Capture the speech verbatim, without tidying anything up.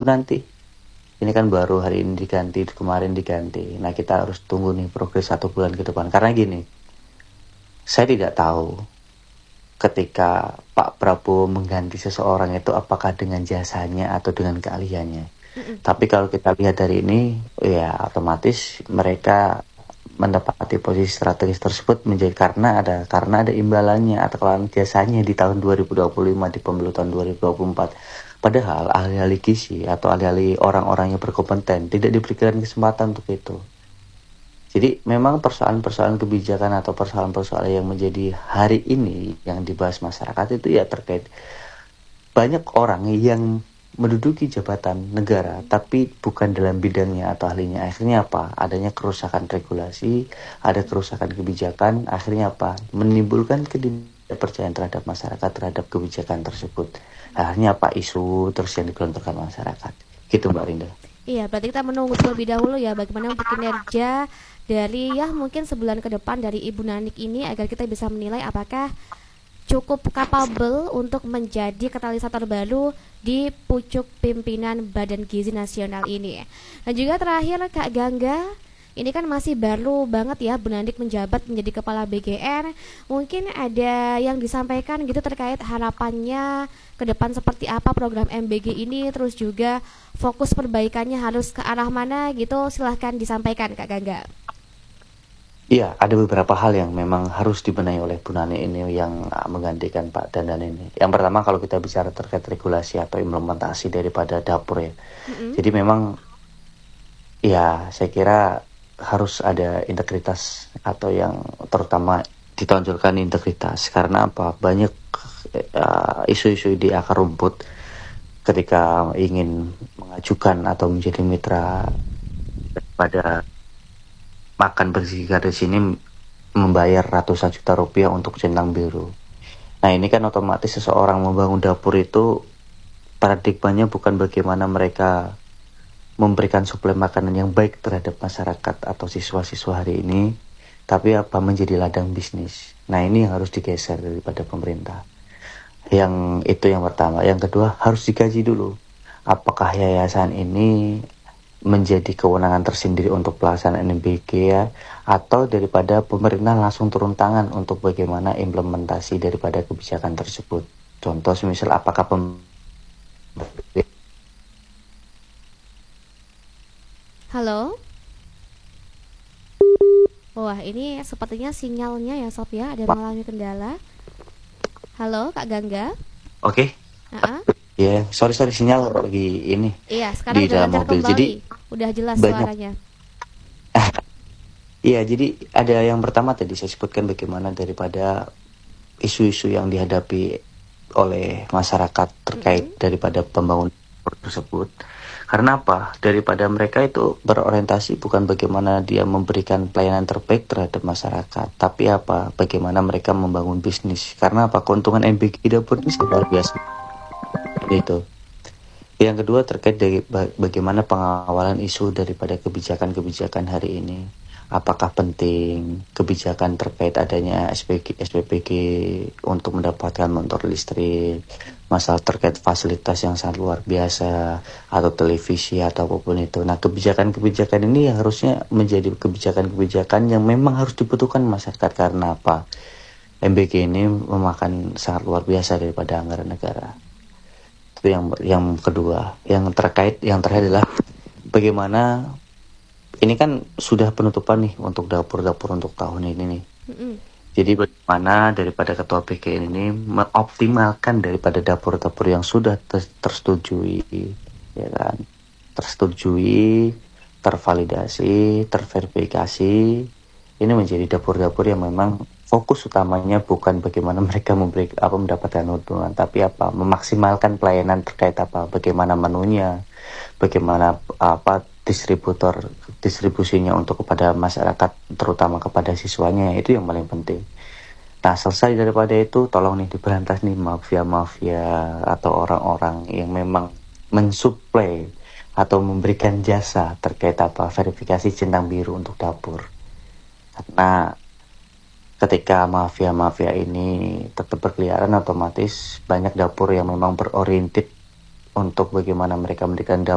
nanti. Ini kan baru hari ini diganti, kemarin diganti. Nah kita harus tunggu nih progres satu bulan ke depan. Karena gini, saya tidak tahu ketika Pak Prabowo mengganti seseorang itu apakah dengan jasanya atau dengan keahliannya. Mm-mm. Tapi kalau kita lihat dari ini, ya otomatis mereka mendapati posisi strategis tersebut menjadi karena ada karena ada imbalannya atau kalau jasanya di tahun dua ribu dua puluh lima di pemilu tahun dua ribu dua puluh empat. Padahal ahli-ahli gizi atau ahli-ahli orang-orang yang berkompeten tidak diberikan kesempatan untuk itu. Jadi memang persoalan-persoalan kebijakan atau persoalan-persoalan yang menjadi hari ini yang dibahas masyarakat itu ya terkait banyak orang yang menduduki jabatan negara tapi bukan dalam bidangnya atau ahlinya. Akhirnya apa? Adanya kerusakan regulasi, ada kerusakan kebijakan, akhirnya apa? Menimbulkan ketidakpercayaan terhadap masyarakat terhadap kebijakan tersebut. Akhirnya apa? Isu terus yang digelontorkan masyarakat. Gitu Mbak Rinda. Iya, berarti kita menunggu terlebih dahulu ya bagaimana untuk kinerja dari ya mungkin sebulan ke depan dari Ibu Nanik ini agar kita bisa menilai apakah cukup kapabel untuk menjadi katalisator baru di pucuk pimpinan Badan Gizi Nasional ini. Dan juga terakhir Kak Gangga, ini kan masih baru banget ya Bu Nanik menjabat menjadi kepala B G N. Mungkin ada yang disampaikan gitu terkait harapannya ke depan seperti apa program M B G ini, terus juga fokus perbaikannya harus ke arah mana gitu. Silahkan disampaikan Kak Gangga. Iya, ada beberapa hal yang memang harus dibenahi oleh Bu Nani ini yang uh, menggantikan Pak Dandan ini. Yang pertama kalau kita bicara terkait regulasi atau implementasi daripada dapur ya. Mm-mm. Jadi memang ya saya kira harus ada integritas atau yang terutama ditonjolkan integritas. Karena apa? Banyak uh, isu-isu di akar rumput ketika ingin mengajukan atau menjadi mitra pada makan bergiga di sini membayar ratusan juta rupiah untuk centang biru. Nah ini kan otomatis seseorang membangun dapur itu paradigmanya bukan bagaimana mereka memberikan suplai makanan yang baik terhadap masyarakat atau siswa-siswa hari ini, tapi apa menjadi ladang bisnis. Nah ini yang harus digeser daripada pemerintah. Yang itu yang pertama. Yang kedua harus digaji dulu. Apakah yayasan ini menjadi kewenangan tersendiri untuk pelaksanaan M B G ya, atau daripada pemerintah langsung turun tangan untuk bagaimana implementasi daripada kebijakan tersebut. Contoh misal apakah pem Halo. Wah, ini sepertinya sinyalnya ya Sob ya ada mengalami kendala. Halo Kak Gangga. Oke. Nah, Ya, sorry sorry sinyal lagi ini iya sekarang di udah dalam lancar mobil. kembali. Jadi Udah jelas banyak. suaranya. Iya, jadi ada yang pertama tadi saya sebutkan bagaimana daripada isu-isu yang dihadapi oleh masyarakat terkait Mm-mm. daripada pembangunan tersebut. Karena apa? Daripada mereka itu berorientasi bukan bagaimana dia memberikan pelayanan terbaik terhadap masyarakat, tapi apa? Bagaimana mereka membangun bisnis. Karena apa? Keuntungan M B G dapur ini luar biasa. Itu. Yang kedua terkait dari ba- bagaimana pengawalan isu daripada kebijakan-kebijakan hari ini. Apakah penting kebijakan terkait adanya S P G, S P P G untuk mendapatkan motor listrik, masalah terkait fasilitas yang sangat luar biasa, atau televisi atau apapun itu. Nah kebijakan-kebijakan ini yang harusnya menjadi kebijakan-kebijakan yang memang harus dibutuhkan masyarakat. Karena apa? M B G ini memakan sangat luar biasa daripada anggaran negara. Itu yang yang kedua. Yang terkait yang terakhir adalah bagaimana ini kan sudah penutupan nih untuk dapur-dapur untuk tahun ini nih. Mm-mm. Jadi bagaimana daripada ketua B G N ini mengoptimalkan daripada dapur-dapur yang sudah ter- tersetujui, ya kan, tersetujui, tervalidasi, terverifikasi, ini menjadi dapur-dapur yang memang fokus utamanya bukan bagaimana mereka memberi apa mendapatkan keuntungan, tapi apa memaksimalkan pelayanan terkait apa, bagaimana menunya, bagaimana apa distributor distribusinya untuk kepada masyarakat terutama kepada siswanya, itu yang paling penting. Nah selesai daripada itu tolong nih diberantas nih mafia-mafia atau orang-orang yang memang mensuplai atau memberikan jasa terkait apa verifikasi centang biru untuk dapur. Karena ketika mafia-mafia ini tetap berkeliaran otomatis banyak dapur yang memang beroriented untuk bagaimana mereka memberikan dapur